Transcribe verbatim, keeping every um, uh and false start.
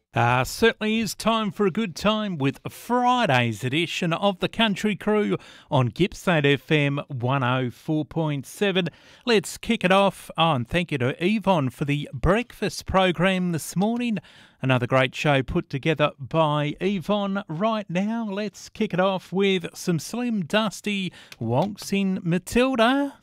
Uh, certainly is time for a good time with Friday's edition of the Country Crew on Gippsland F M one oh four point seven. Let's kick it off. Oh, and thank you to Yvonne for the breakfast program this morning. Another great show put together by Yvonne. Right now, let's kick it off with some Slim Dusty Wonks in Matilda.